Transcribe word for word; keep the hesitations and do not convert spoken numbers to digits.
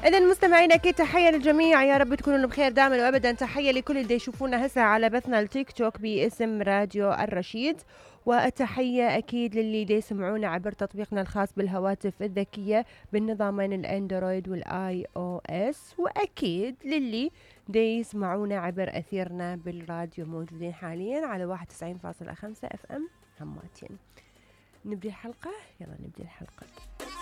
إذا مستمعينا أكيد تحية للجميع، يا رب تكونوا بخير دائما وأبدا. تحية لكل اللي يشوفونا هسه على بثنا التيك توك باسم راديو الرشيد، والتحية أكيد للي دي يسمعونا عبر تطبيقنا الخاص بالهواتف الذكية بالنظامين الأندرويد والآي أو إس، وأكيد للي دي يسمعونا عبر أثيرنا بالراديو موجودين حاليا على واحد وتسعين فاصلة خمسة اف ام هماتين. نبدي الحلقة، يلا نبدي الحلقة.